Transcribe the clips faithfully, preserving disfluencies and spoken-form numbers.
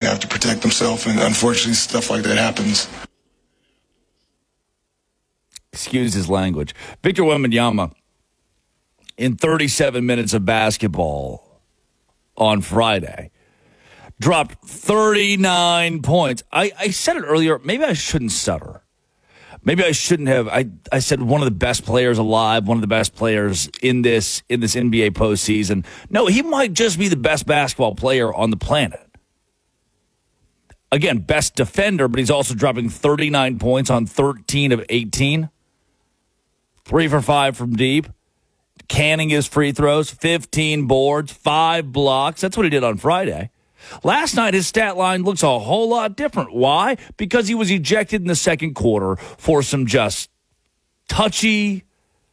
have to protect themselves, and unfortunately, stuff like that happens. Excuse his language. Victor Wembanyama, in thirty-seven minutes of basketball on Friday, dropped thirty-nine points. I, I said it earlier. Maybe I shouldn't stutter. Maybe I shouldn't have. I, I said one of the best players alive, one of the best players in this in this N B A postseason. No, he might just be the best basketball player on the planet. Again, best defender, but he's also dropping thirty-nine points on thirteen of eighteen. Three for five from deep. Canning his free throws, fifteen boards, five blocks. That's what he did on Friday. Last night, his stat line looks a whole lot different. Why? Because he was ejected in the second quarter for some just touchy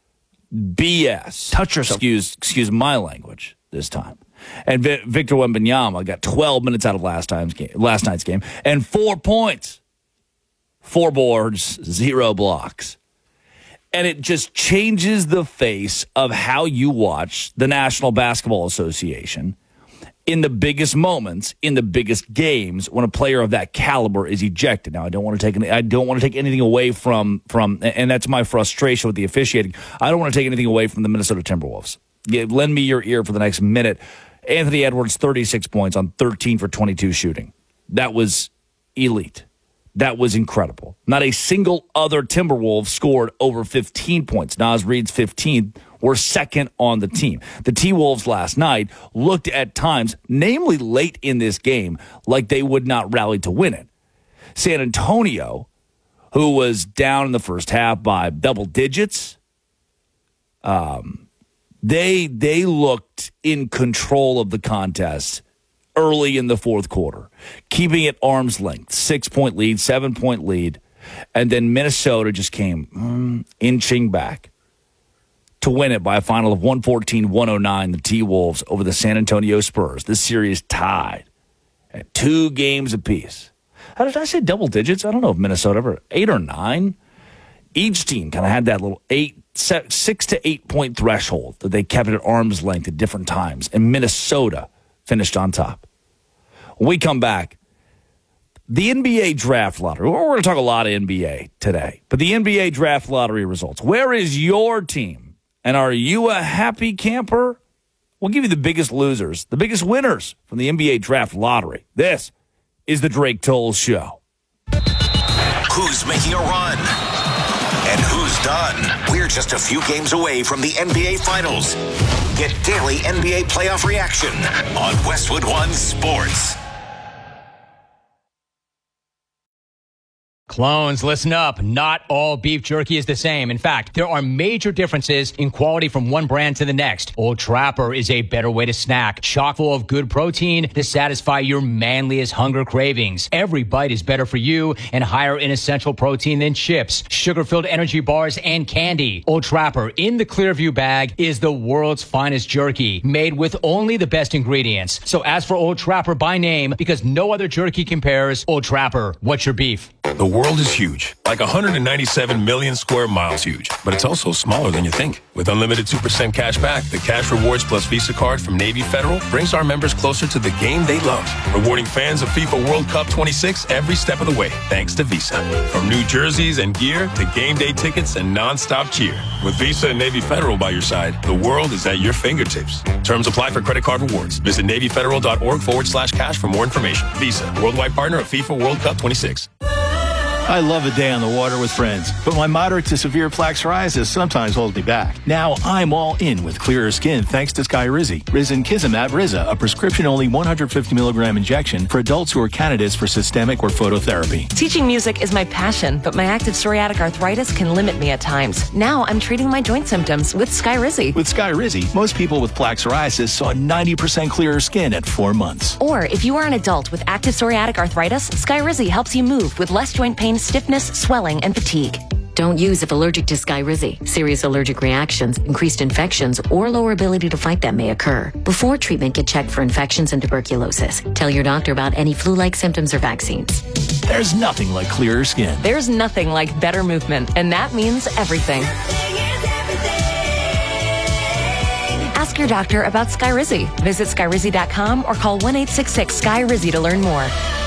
B S. Touch yourself. Excuse, excuse my language this time. And v- Victor Wembanyama got twelve minutes out of last time's game, last night's game, and four points, four boards, zero blocks. And it just changes the face of how you watch the National Basketball Association in the biggest moments, in the biggest games, when a player of that caliber is ejected. Now, I don't want to take any, I don't want to take anything away from from, and that's my frustration with the officiating. I don't want to take anything away from the Minnesota Timberwolves. Yeah, lend me your ear for the next minute. Anthony Edwards, thirty-six points on thirteen for twenty-two shooting. That was elite. That was incredible. Not a single other Timberwolves scored over fifteen points. Naz Reid's fifteen were second on the team. The T-Wolves last night looked at times, namely late in this game, like they would not rally to win it. San Antonio, who was down in the first half by double digits, um, they they looked in control of the contest early in the fourth quarter, keeping it arm's length, six-point lead, seven-point lead, and then Minnesota just came mm, inching back to win it by a final of one fourteen one oh nine, the T-Wolves over the San Antonio Spurs. This series tied at two games apiece. How did I say double digits? I don't know if Minnesota ever, eight or nine. Each team kind of had that little eight, six to eight-point threshold that they kept at arm's length at different times, and Minnesota finished on top. When we come back, the N B A draft lottery. We're going to talk a lot of N B A today, but the N B A draft lottery results. Where is your team? And are you a happy camper? We'll give you the biggest losers, the biggest winners from the N B A draft lottery. This is the Drake Toll Show. Who's making a run? And who's done? We're just a few games away from the N B A Finals. Get daily N B A playoff reaction on Westwood One Sports. Clones, listen up. Not all beef jerky is the same. In fact, there are major differences in quality from one brand to the next. Old Trapper is a better way to snack, chock full of good protein to satisfy your manliest hunger cravings. Every bite is better for you and higher in essential protein than chips, sugar-filled energy bars, and candy. Old Trapper in the Clearview bag is the world's finest jerky, made with only the best ingredients. So ask for Old Trapper by name because no other jerky compares. Old Trapper, what's your beef? The world is huge, like one hundred ninety-seven million square miles huge, but it's also smaller than you think. With unlimited two percent cash back, the Cash Rewards Plus Visa card from Navy Federal brings our members closer to the game they love, rewarding fans of FIFA World Cup twenty-six every step of the way, thanks to Visa. From new jerseys and gear to game day tickets and nonstop cheer. With Visa and Navy Federal by your side, the world is at your fingertips. Terms apply for credit card rewards. Visit NavyFederal.org forward slash cash for more information. Visa, worldwide partner of FIFA World Cup twenty-six. I love a day on the water with friends, but my moderate to severe plaque psoriasis sometimes holds me back. Now I'm all in with clearer skin thanks to Skyrizi. Risankizumab Riza, a prescription-only one hundred fifty milligram injection for adults who are candidates for systemic or phototherapy. Teaching music is my passion, but my active psoriatic arthritis can limit me at times. Now I'm treating my joint symptoms with Skyrizi. With Skyrizi, most people with plaque psoriasis saw ninety percent clearer skin at four months. Or if you are an adult with active psoriatic arthritis, Skyrizi helps you move with less joint pain, stiffness, swelling, and fatigue. Don't use if allergic to Skyrizi. Serious allergic reactions, increased infections, or lower ability to fight them may occur. Before treatment, get checked for infections and tuberculosis. Tell your doctor about any flu-like symptoms or vaccines. There's nothing like clearer skin. There's nothing like better movement, and that means everything. Ask your doctor about Skyrizi. Visit Skyrizi dot com or call one eight six six Sky Rizzi to learn more.